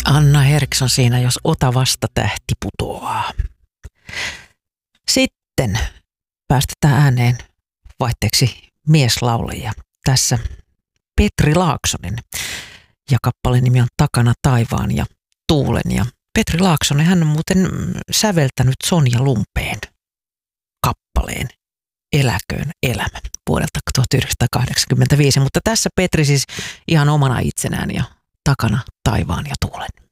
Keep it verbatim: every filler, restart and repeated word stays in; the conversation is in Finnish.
Anna Henriksson siinä, jos ota vasta tähti putoaa. Sitten päästetään ääneen vaihteeksi mieslaulaja. Tässä Petri Laaksonen ja kappaleen nimi on Takana taivaan ja tuulen. Ja Petri Laaksonen, hän on muuten säveltänyt Sonja Lumpeen kappaleen Eläköön elämä vuodelta tuhatyhdeksänsataakahdeksankymmentäviisi, mutta tässä Petri siis ihan omana itsenään ja Takana taivaan ja tuulen.